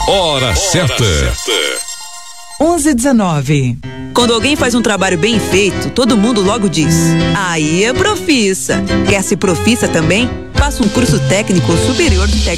Hora certa. 11:19. Quando alguém faz um trabalho bem feito, todo mundo logo diz: aí é profissa. Quer ser profissa também? Faça um curso técnico superior de técnico.